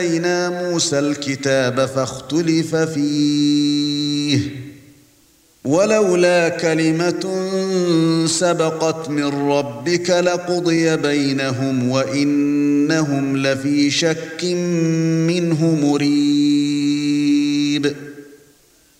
آتينا موسى الكتاب فاختلف فيه ولولا كلمة سبقت من ربك لقضي بينهم وإنهم لفي شك منه مريب